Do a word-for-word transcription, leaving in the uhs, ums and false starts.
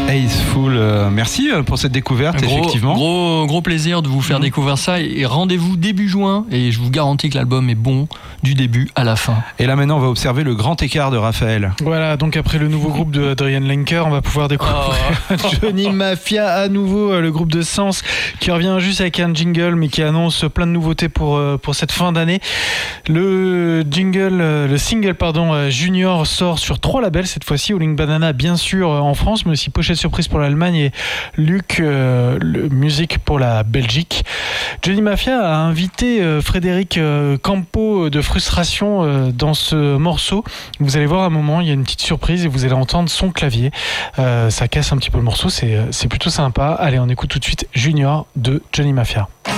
Ace Full, euh, merci pour cette découverte, gros, effectivement. Gros, gros plaisir de vous faire mmh. découvrir ça et rendez-vous début juin et je vous garantis que l'album est bon du début à la fin. Et là maintenant on va observer le grand écart de Raphaël. Voilà, donc après le nouveau groupe de Adrian Lenker, on va pouvoir découvrir oh. Johnny Mafia à nouveau, le groupe de Sens qui revient juste avec un jingle mais qui annonce plein de nouveautés pour, pour cette fin d'année. Le jingle, le single pardon, Junior sort sur trois labels cette fois-ci, Howling Banana bien sûr en France mais aussi Pochette Surprise pour l'Allemagne et Luc euh, le Musique pour la Belgique. Johnny Mafia a invité euh, Frédéric euh, Campo de Frustration euh, dans ce morceau. Vous allez voir à un moment, il y a une petite surprise et vous allez entendre son clavier. Euh, ça casse un petit peu le morceau, c'est, c'est plutôt sympa. Allez, on écoute tout de suite Junior de Johnny Mafia.